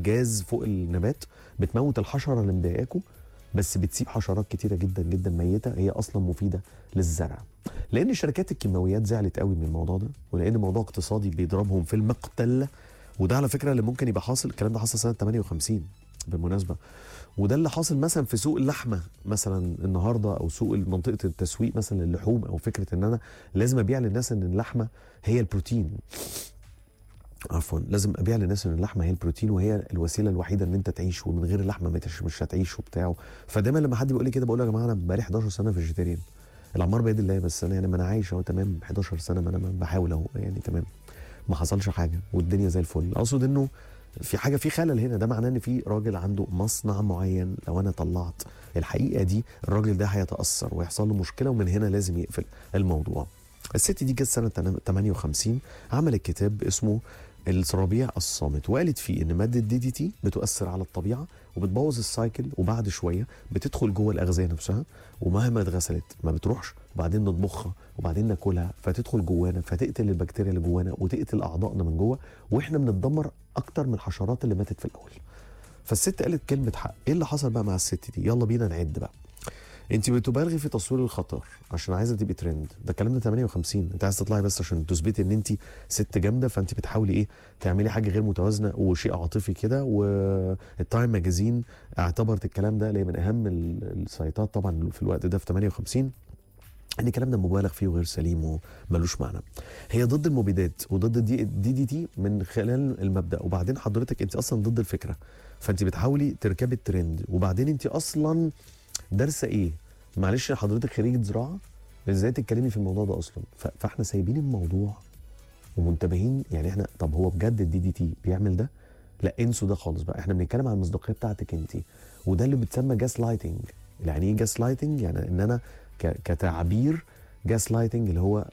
جاز فوق النبات بتموت الحشره اللي مضايقاكوا، بس بتسيب حشرات كتيره جدا جدا ميته هي اصلا مفيده للزرع. لان شركات الكيماويات زعلت قوي من الموضوع ده، ولان موضوع اقتصادي بيضربهم في المقتل. وده على فكره اللي ممكن يبقى حاصل، الكلام ده حصل سنه 58 بالمناسبه. وده اللي حاصل مثلا في سوق اللحمه مثلا النهارده، او سوق منطقه التسويق مثلا للحوم، او فكره ان انا لازم ابيع للناس ان اللحمه هي البروتين. عفوا، لازم ابيع للناس ان اللحمه هي البروتين وهي الوسيله الوحيده ان انت تعيش، ومن غير اللحمه مش هتعيش وبتاع. فدايما لما حد بيقول لي كده بقول له يا جماعه انا بقالي 11 سنه فيجيتيريان، العمار بيد الله، بس انا يعني ما انا عايش اهو تمام 11 سنه، ما انا بحاول اهو يعني تمام، ما حصلش حاجه والدنيا زي الفل. اقصد انه في حاجه، في خلل هنا، ده معناه ان في راجل عنده مصنع معين، لو انا طلعت الحقيقه دي الراجل ده هيتاثر ويحصل له مشكله، ومن هنا لازم يقفل الموضوع. الست دي جت سنه 58 عملت كتاب اسمه الربيع الصامت، وقالت فيه ان ماده دي دي تي بتؤثر على الطبيعه وبتبوظ السايكل، وبعد شويه بتدخل جوه الاغذيه نفسها، ومهما اتغسلت ما بتروحش، وبعدين نطبخها وبعدين ناكلها فتدخل جوانا فتقتل البكتيريا اللي جوانا وتقتل اعضائنا من جوه، واحنا بنتدمر اكتر من الحشرات اللي ماتت في الاول. فالست قالت كلمه حق. ايه اللي حصل بقى مع الست دي؟ يلا بينا نعد بقى. انت بتبالغي في تصوير الخطر عشان عايزه تبقي ترند، ده الكلام ده 58. انت عايزه تطلعي بس عشان تثبتي ان انت ست جامده، فانت بتحاولي ايه، تعملي حاجه غير متوازنه وشيء عاطفي كده. والتايم ماجازين اعتبرت الكلام ده اللي من اهم السايتات طبعا في الوقت ده في 58 ان الكلام ده مبالغ فيه وغير سليم وملوش معنى. هي ضد المبيدات وضد الدي دي تي من خلال المبدا، وبعدين حضرتك انت اصلا ضد الفكره، فانت بتحاولي تركبي الترند، وبعدين انت اصلا دارسه ايه؟ معلش حضرتك خريجه زراعه، ازاي تتكلمي في الموضوع ده اصلا؟ فاحنا سايبين الموضوع ومنتبهين يعني احنا، طب هو بجد الدي دي تي بيعمل ده؟ لا انسوا ده خالص بقى، احنا بنتكلم عن المصداقيه بتاعتك انت، وده اللي بيتسمى جاس لايتنج. يعني ايه جاس لايتنج؟ يعني ان انا كتعبير جاس لايتنج اللي هو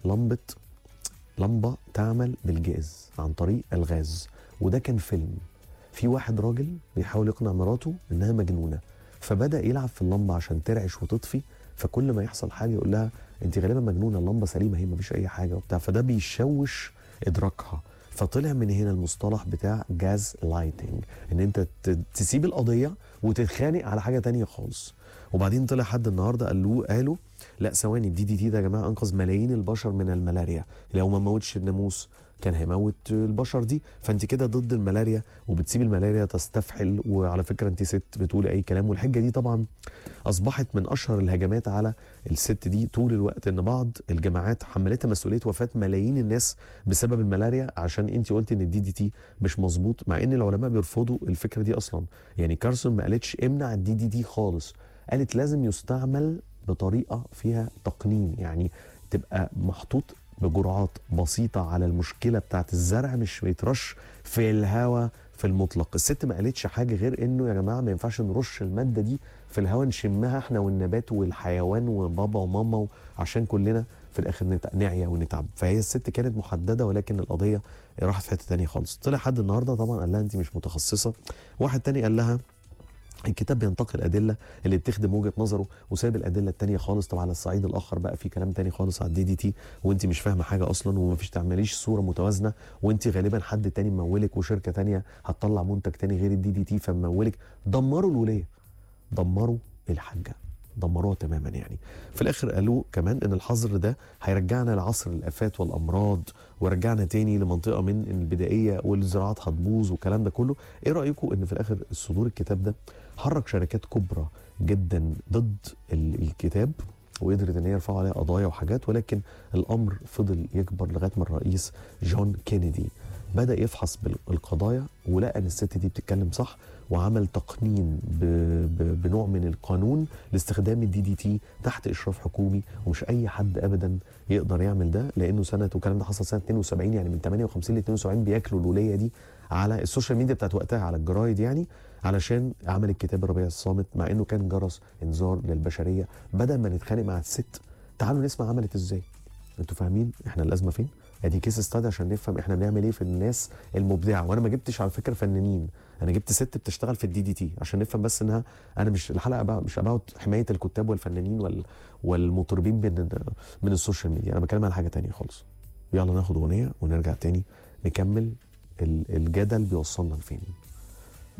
لمبه تعمل بالجاز عن طريق الغاز. وده كان فيلم، في واحد راجل بيحاول يقنع مراته انها مجنونه، فبدا يلعب في اللمبه عشان ترعش وتطفي، فكل ما يحصل حاجه يقول لها انت غالبا مجنونه، اللمبه سليمه هي ما فيش اي حاجه وبتاع، فده بيشوش ادراكها. فطلع من هنا المصطلح بتاع جاز لايتنج، ان انت تسيب القضيه وتتخانق على حاجه تانية خالص. وبعدين طلع حد النهارده قالوا لا ثواني، الدي دي تي ده يا جماعه انقذ ملايين البشر من الملاريا، لو ما موتش الناموس كان هيموت البشر دي، فانت كده ضد الملاريا وبتسيب الملاريا تستفحل، وعلى فكره انت ست بتقولي اي كلام. والحجه دي طبعا اصبحت من اشهر الهجمات على الست دي طول الوقت، ان بعض الجماعات حملتها مسؤوليه وفاه ملايين الناس بسبب الملاريا عشان انت قلتي ان الدي دي تي مش مظبوط، مع ان العلماء بيرفضوا الفكره دي اصلا. يعني كارسون ما قالتش امنع الدي دي تي خالص، قالت لازم يستعمل بطريقه فيها تقنين، يعني تبقى محطوط بجرعات بسيطه على المشكله بتاعت الزرع، مش بيترش في الهواء في المطلق. الست ما قالتش حاجه غير انه يا جماعه ما ينفعش نرش الماده دي في الهواء نشمها احنا والنبات والحيوان وبابا وماما، عشان كلنا في الاخر نعيا ونتعب. فهي الست كانت محدده، ولكن القضيه راحت في حته ثانيه خالص. طلع حد النهارده طبعا قال لها انت مش متخصصه، واحد تاني قال لها الكتاب بينتقي الادله اللي بتخدم وجهه نظره وسايب الادله التانيه خالص. طبعا على الصعيد الاخر بقى في كلام تاني خالص على الدي دي تي، وانت مش فاهمه حاجه اصلا، ومفيش تعمليش صوره متوازنه، وانت غالبا حد تاني ممولك وشركه تانيه هتطلع منتج تاني غير الدي دي تي فممولك. دمروا الوليه، دمروا الحاجه، دمروها تماما. يعني في الاخر قالوا كمان ان الحظر ده هيرجعنا لعصر الافات والامراض، ورجعنا تاني لمنطقه من البدائيه والزراعات هتبوظ والكلام ده كله. ايه رايكم ان في الاخر صدور الكتاب ده حرك شركات كبرى جدا ضد الكتاب، وقدرت ان هي يرفعوا عليها قضايا وحاجات، ولكن الامر فضل يكبر لغايه ما الرئيس جون كينيدي بدا يفحص بالقضايا ولقى ان الست دي بتتكلم صح، وعمل تقنين بنوع من القانون لاستخدام الدي دي تي تحت اشراف حكومي، ومش اي حد ابدا يقدر يعمل ده، لانه سنه، والكلام ده حصل سنه 72، يعني من 58 ل 72 بياكلوا الوليه دي على السوشيال ميديا بتاعت وقتها، على الجرايد يعني، علشان عمل الكتاب الربيع الصامت، مع انه كان جرس انذار للبشريه. بدل ما نتخانق مع الست تعالوا نسمع عملت ازاي. انتوا فاهمين احنا الازمه فين؟ ادي كيس استادي عشان نفهم احنا بنعمل ايه في الناس المبدعه. وانا ما جبتش على فكره فنانين، انا جبت ست بتشتغل في الدي دي تي عشان نفهم بس انها، انا مش الحلقه بقى مش اباوت حمايه الكتاب والفنانين والمطربين من السوشيال ميديا، انا بتكلم على حاجه تانية خالص. يلا ناخد اغنيه ونرجع تاني نكمل الجدل بيوصلنا لفين.